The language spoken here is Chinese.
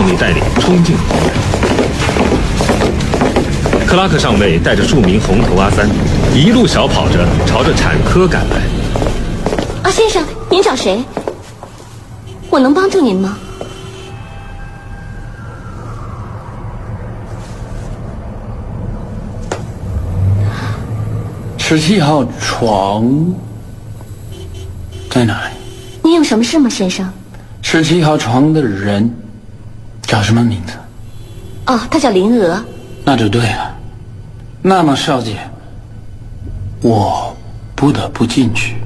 少尉带领冲进后院。克拉克上尉带着数名红头阿三，一路小跑着朝着产科赶来。 先生，您找谁？我能帮助您吗？ 17号床在哪里？ 您有什么事吗，先生 ？17号床的人叫什么名字？ 他叫林娥。 那就对了。那么，少姐，我不得不进去。